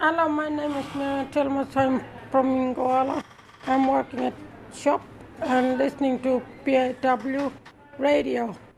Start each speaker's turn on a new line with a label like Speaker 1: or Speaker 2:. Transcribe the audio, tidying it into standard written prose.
Speaker 1: Hello, my name is Miriam Telmas. I'm from Angola. I'm working at shop and listening to PAW radio.